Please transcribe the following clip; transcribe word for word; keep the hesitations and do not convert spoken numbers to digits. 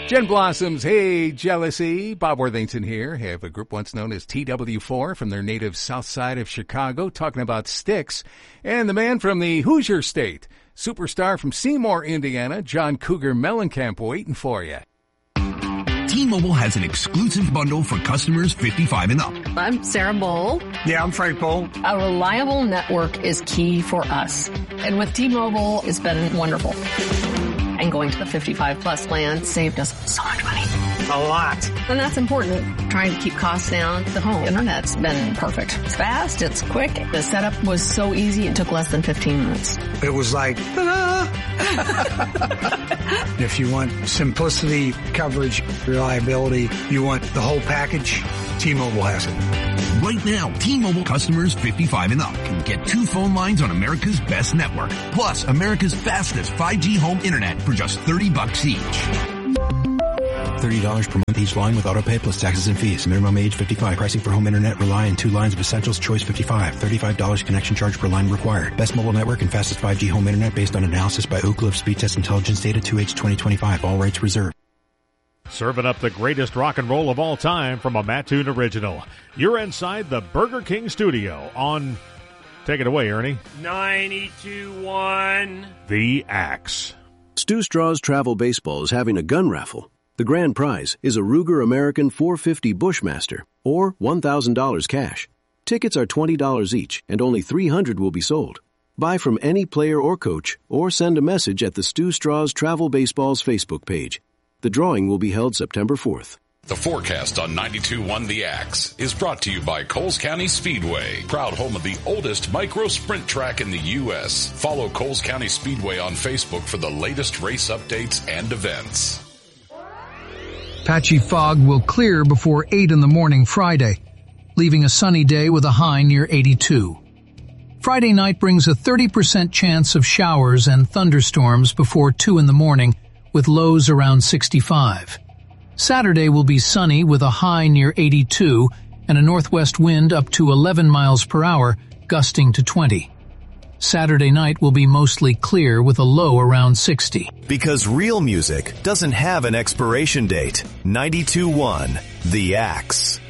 Jen Blossom's Hey Jealousy. Bob Worthington here. Have a group once known as T W four from their native south side of Chicago talking about Styx. And the man from the Hoosier State, superstar from Seymour, Indiana, John Cougar Mellencamp, waiting for you. T-Mobile has an exclusive bundle for customers fifty-five and up. I'm Sarah Bowl. Yeah, I'm Frank Bowl. A reliable network is key for us. And with T-Mobile, it's been wonderful. And going to the fifty-five plus plan saved us so much money. A lot. And that's important. Trying to keep costs down. The home internet's been perfect. It's fast. It's quick. The setup was so easy. It took less than fifteen minutes. It was like, ta-da! If you want simplicity, coverage, reliability, you want the whole package, T-Mobile has it. Right now, T-Mobile customers fifty-five and up can get two phone lines on America's best network, plus America's fastest five G home internet for just thirty bucks each. thirty dollars per month each line with autopay plus taxes and fees. Minimum age fifty-five. Pricing for home internet rely on two lines of Essentials. Choice fifty-five. thirty-five dollars connection charge per line required. Best mobile network and fastest five G home internet based on analysis by Ookla of Speed Test Intelligence Data two H twenty twenty-five. All rights reserved. Serving up the greatest rock and roll of all time from a Mattoon original. You're inside the Burger King studio on... Take it away, Ernie. ninety-two point one. The Axe. Stu Straw's Travel Baseball is having a gun raffle. The grand prize is a Ruger American four fifty Bushmaster, or one thousand dollars cash. Tickets are twenty dollars each, and only three hundred will be sold. Buy from any player or coach, or send a message at the Stu Straw's Travel Baseball's Facebook page. The drawing will be held September fourth. The forecast on ninety-two point one The Axe is brought to you by Coles County Speedway, proud home of the oldest micro sprint track in the U S Follow Coles County Speedway on Facebook for the latest race updates and events. Patchy fog will clear before eight in the morning Friday, leaving a sunny day with a high near eighty-two. Friday night brings a thirty percent chance of showers and thunderstorms before two in the morning, with lows around sixty-five. Saturday will be sunny with a high near eighty-two and a northwest wind up to eleven miles per hour, gusting to twenty. Saturday night will be mostly clear with a low around sixty. Because real music doesn't have an expiration date. ninety-two point one The Axe.